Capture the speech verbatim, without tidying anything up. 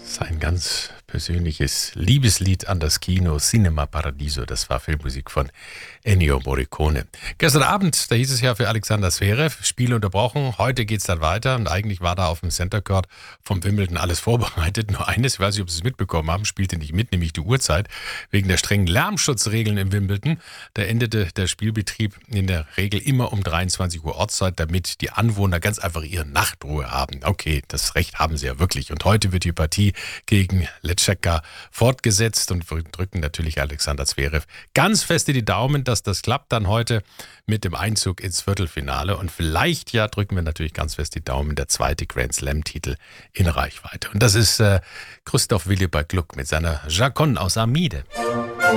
Sein ganz persönliches Liebeslied an das Kino, Cinema Paradiso, das war Filmmusik von Ennio Morricone. Gestern Abend, da hieß es ja für Alexander Zverev, Spiel unterbrochen, heute geht's dann weiter und eigentlich war da auf dem Center Court vom Wimbledon alles vorbereitet. Nur eines, ich weiß nicht, ob Sie es mitbekommen haben, spielte nicht mit, nämlich die Uhrzeit, wegen der strengen Lärmschutzregeln im Wimbledon. Da endete der Spielbetrieb in der Regel immer um dreiundzwanzig Uhr Ortszeit, damit die Anwohner ganz einfach ihre Nachtruhe haben. Okay, das Recht haben sie ja wirklich. Und heute wird die Partie gegen Leczetka fortgesetzt und wir drücken natürlich Alexander Zverev ganz fest in die Daumen, dass das klappt dann heute mit dem Einzug ins Viertelfinale und vielleicht ja drücken wir natürlich ganz fest die Daumen, der zweite Grand Slam Titel in Reichweite. Und das ist äh, Christoph Willibald Gluck mit seiner Chaconne aus Armide.